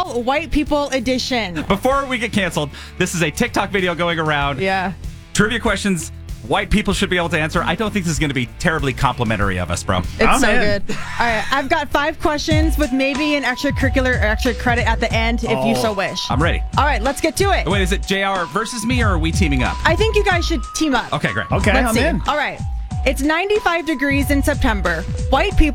All White People Edition. Before we get canceled, this is a TikTok video going around. Yeah. Trivia questions white people should be able to answer. I don't think this is going to be terribly complimentary of us, bro. It's so good. All right, I've got 5 questions with maybe an extracurricular or extra credit at the end if you so wish. I'm ready. All right, let's get to it. Wait, is it JR versus me, or are we teaming up? I think you guys should team up. Okay, great. Okay, Let's I'm see. in. All right. It's 95 degrees in September. White people